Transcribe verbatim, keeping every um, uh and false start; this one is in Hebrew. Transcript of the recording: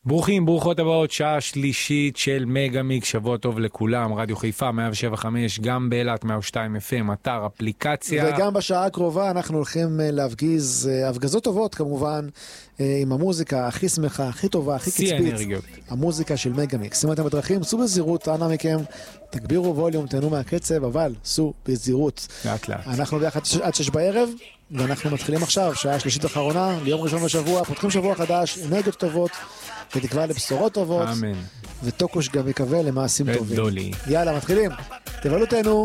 ברוכים, ברוכות הבאות, שעה שלישית של מגה מיק, שבוע טוב לכולם, רדיו חיפה מאה שבע חמש, גם באילת מאה ושתיים אף אם, אתר, אפליקציה. וגם בשעה הקרובה אנחנו הולכים להפגיז הפגזות טובות כמובן, עם המוזיקה הכי שמחה, הכי טובה, הכי קצפית. המוזיקה של מגה מיק. שימו אתם בדרכים, סעו בזהירות, אנא מכם, תגבירו ווליום, תהנו מהקצב, אבל סעו בזהירות. לאט לאט. אנחנו ביחד עד שש בערב, ואנחנו מתחילים עכשיו, שעה שלישית אחרונה, ליום ראשון בשבוע, פותחים שבוע חדש, אנרגיות טובות, ותקווה לבשורות טובות. אמן. וטוקוש גם יקווה למעשים טובים. ודולי. יאללה, מתחילים. תבלו תהנו.